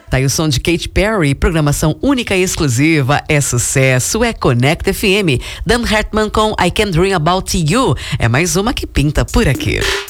Tá aí o som de Katy Perry, programação única e exclusiva, é sucesso, é Connect FM. Dan Hartman com I Can Dream About You. É mais uma que pinta por aqui.